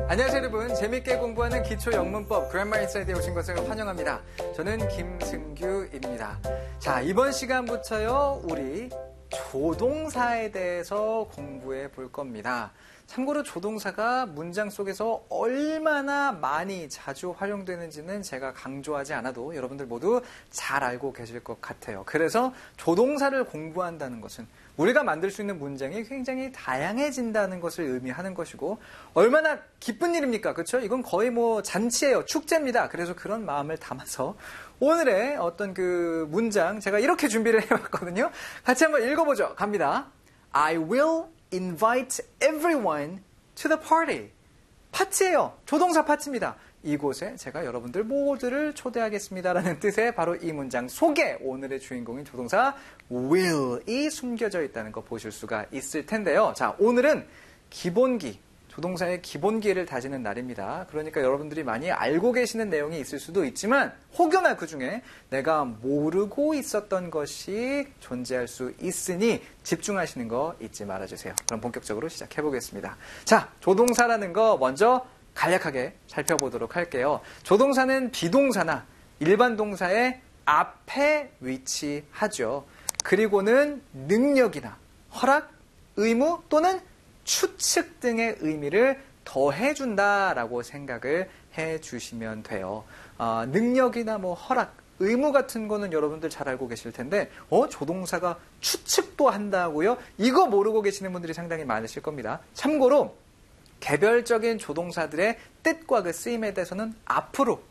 안녕하세요 여러분. 재밌게 공부하는 기초 영문법 그래머 인사이드에 오신 것을 환영합니다. 저는 김승규입니다. 자, 이번 시간부터요 우리 조동사에 대해서 공부해 볼 겁니다. 참고로 조동사가 문장 속에서 얼마나 많이 자주 활용되는지는 제가 강조하지 않아도 여러분들 모두 잘 알고 계실 것 같아요. 그래서 조동사를 공부한다는 것은 우리가 만들 수 있는 문장이 굉장히 다양해진다는 것을 의미하는 것이고 얼마나 기쁜 일입니까? 그렇죠? 이건 거의 뭐 잔치예요. 축제입니다. 그래서 그런 마음을 담아서 오늘의 어떤 그 문장 제가 이렇게 준비를 해왔거든요. 같이 한번 읽어보죠. 갑니다. I will invite everyone to the party. 파티예요. 조동사 파티입니다. 이곳에 제가 여러분들 모두를 초대하겠습니다라는 뜻의 바로 이 문장 속에 오늘의 주인공인 조동사 will이 숨겨져 있다는 거 보실 수가 있을 텐데요. 자, 오늘은 기본기, 조동사의 기본기를 다지는 날입니다. 그러니까 여러분들이 많이 알고 계시는 내용이 있을 수도 있지만 혹여나 그중에 내가 모르고 있었던 것이 존재할 수 있으니 집중하시는 거 잊지 말아주세요. 그럼 본격적으로 시작해 보겠습니다. 자, 조동사라는 거 먼저 간략하게 살펴보도록 할게요. 조동사는 비동사나 일반 동사의 앞에 위치하죠. 그리고는 능력이나 허락, 의무 또는 추측 등의 의미를 더해준다라고 생각을 해주시면 돼요. 능력이나 뭐 허락, 의무 같은 거는 여러분들 잘 알고 계실 텐데 조동사가 추측도 한다고요? 이거 모르고 계시는 분들이 상당히 많으실 겁니다. 참고로 개별적인 조동사들의 뜻과 그 쓰임에 대해서는 앞으로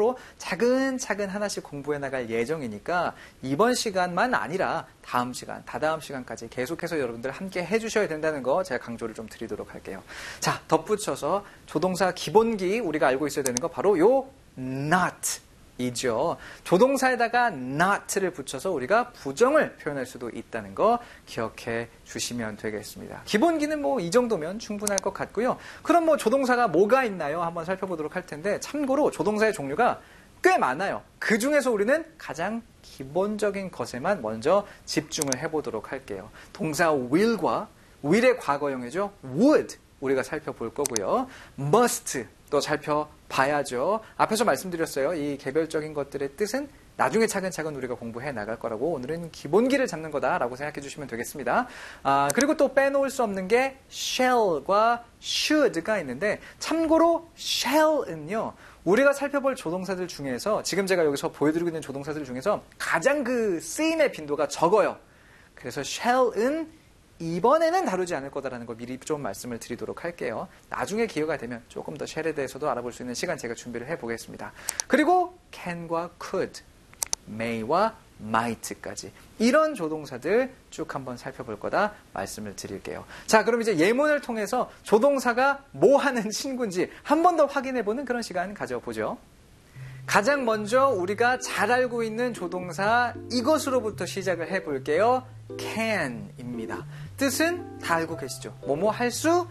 차근차근 하나씩 공부해 나갈 예정이니까 이번 시간만 아니라 다음 시간, 다다음 시간까지 계속해서 여러분들 함께 해주셔야 된다는 거 제가 강조를 좀 드리도록 할게요. 자, 덧붙여서 조동사 기본기 우리가 알고 있어야 되는 거 바로 요 not 이죠. 조동사에다가 not를 붙여서 우리가 부정을 표현할 수도 있다는 거 기억해 주시면 되겠습니다. 기본기는 뭐 이 정도면 충분할 것 같고요. 그럼 뭐 조동사가 뭐가 있나요? 한번 살펴보도록 할 텐데 참고로 조동사의 종류가 꽤 많아요. 그 중에서 우리는 가장 기본적인 것에만 먼저 집중을 해보도록 할게요. 동사 will과 will의 과거형이죠. would 우리가 살펴볼 거고요. must 또 살펴봐야죠. 앞에서 말씀드렸어요. 이 개별적인 것들의 뜻은 나중에 차근차근 우리가 공부해 나갈 거라고 오늘은 기본기를 잡는 거다라고 생각해 주시면 되겠습니다. 그리고 또 빼놓을 수 없는 게 shall과 should가 있는데 참고로 shall은요. 우리가 살펴볼 조동사들 중에서 지금 제가 여기서 보여드리고 있는 조동사들 중에서 가장 그 쓰임의 빈도가 적어요. 그래서 shall은 이번에는 다루지 않을 거다라는 거 미리 좀 말씀을 드리도록 할게요. 나중에 기회가 되면 조금 더 쉘에 대해서도 알아볼 수 있는 시간 제가 준비를 해보겠습니다. 그리고 can과 could, may와 might까지 이런 조동사들 쭉 한번 살펴볼 거다 말씀을 드릴게요. 자, 그럼 이제 예문을 통해서 조동사가 뭐 하는 친구인지 한 번 더 확인해보는 그런 시간 가져보죠. 가장 먼저 우리가 잘 알고 있는 조동사 이것으로부터 시작을 해볼게요. can입니다. 뜻은 다 알고 계시죠? 뭐뭐 할 수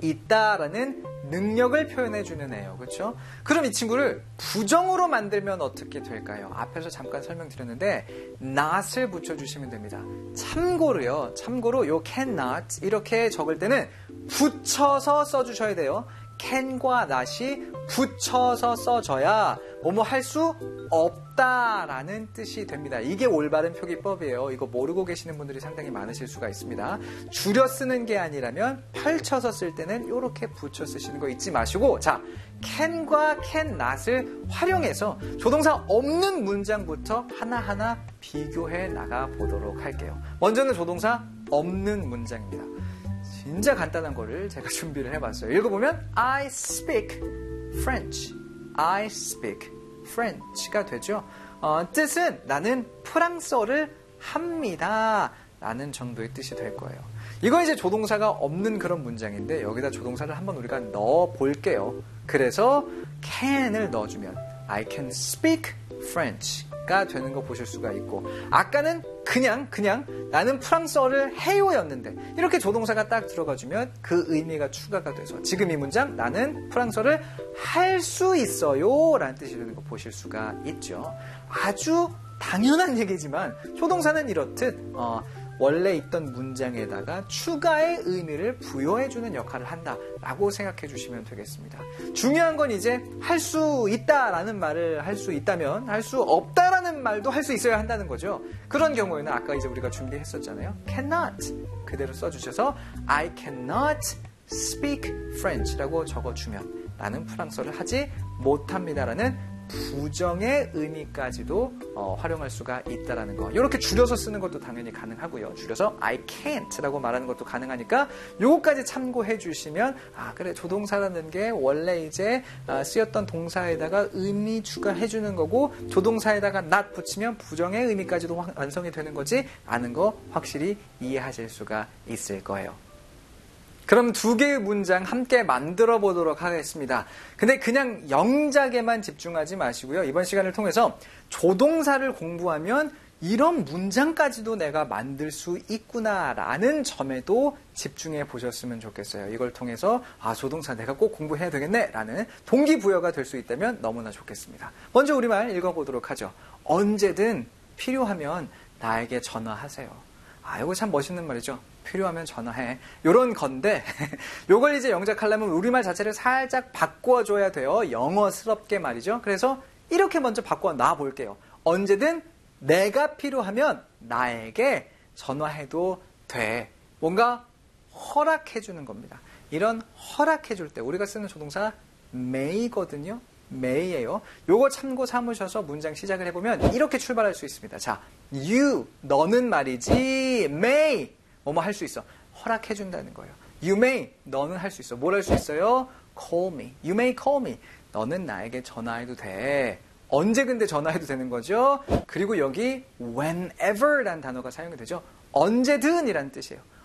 있다라는 능력을 표현해주는 애요. 그렇죠? 그럼 이 친구를 부정으로 만들면 어떻게 될까요? 앞에서 잠깐 설명드렸는데 not을 붙여주시면 됩니다. 참고로 요 cannot 이렇게 적을 때는 붙여서 써주셔야 돼요. can과 not이 붙여서 써져야 뭐뭐 할 수 없다라는 뜻이 됩니다. 이게 올바른 표기법이에요. 이거 모르고 계시는 분들이 상당히 많으실 수가 있습니다. 줄여 쓰는 게 아니라면 펼쳐서 쓸 때는 이렇게 붙여 쓰시는 거 잊지 마시고 자, can과 cannot을 활용해서 조동사 없는 문장부터 하나하나 비교해 나가 보도록 할게요. 먼저는 조동사 없는 문장입니다. 진짜 간단한 거를 제가 준비를 해봤어요. 읽어보면 I speak French. I speak French가 되죠. 뜻은 나는 프랑스어를 합니다. 라는 정도의 뜻이 될 거예요. 이거 이제 조동사가 없는 그런 문장인데 여기다 조동사를 한번 우리가 넣어 볼게요. 그래서 can을 넣어주면 I can speak French가 되는 거 보실 수가 있고 아까는 그냥 나는 프랑스어를 해요였는데 이렇게 조동사가 딱 들어가주면 그 의미가 추가가 돼서 지금 이 문장 나는 프랑스어를 할 수 있어요 라는 뜻이 되는 거 보실 수가 있죠. 아주 당연한 얘기지만 조동사는 이렇듯 원래 있던 문장에다가 추가의 의미를 부여해주는 역할을 한다라고 생각해 주시면 되겠습니다. 중요한 건 이제 할 수 있다라는 말을 할 수 있다면 할 수 없다라는 말도 할 수 있어야 한다는 거죠. 그런 경우에는 아까 이제 우리가 준비했었잖아요. cannot 그대로 써주셔서 I cannot speak French라고 적어주면 나는 프랑스어를 하지 못합니다라는 부정의 의미까지도 활용할 수가 있다라는 거. 이렇게 줄여서 쓰는 것도 당연히 가능하고요. 줄여서 I can't라고 말하는 것도 가능하니까 요거까지 참고해 주시면 그래 조동사라는 게 원래 이제 쓰였던 동사에다가 의미 추가해 주는 거고 조동사에다가 not 붙이면 부정의 의미까지도 완성이 되는 거지 라는 거 확실히 이해하실 수가 있을 거예요. 그럼 두 개의 문장 함께 만들어 보도록 하겠습니다. 근데 그냥 영작에만 집중하지 마시고요. 이번 시간을 통해서 조동사를 공부하면 이런 문장까지도 내가 만들 수 있구나라는 점에도 집중해 보셨으면 좋겠어요. 이걸 통해서 조동사 내가 꼭 공부해야 되겠네 라는 동기부여가 될 수 있다면 너무나 좋겠습니다. 먼저 우리말 읽어보도록 하죠. 언제든 필요하면 나에게 전화하세요. 이거 참 멋있는 말이죠. 필요하면 전화해. 요런 건데 요걸 이제 영작하려면 우리말 자체를 살짝 바꿔줘야 돼요. 영어스럽게 말이죠. 그래서 이렇게 먼저 바꿔 놔볼게요. 언제든 내가 필요하면 나에게 전화해도 돼. 뭔가 허락해주는 겁니다. 이런 허락해줄 때 우리가 쓰는 조동사 may거든요. may예요. 요거 참고 삼으셔서 문장 시작을 해보면 이렇게 출발할 수 있습니다. 자, you, 너는 말이지 may, 뭐뭐 할 수 있어. 허락해준다는 거예요. You may, 너는 할 수 있어. 뭘 할 수 있어요? Call me. You may call me. 너는 나에게 전화해도 돼. 언제 근데 전화해도 되는 거죠? 그리고 여기 whenever 라는 단어가 사용이 되죠. 언제든 이라는 뜻이에요.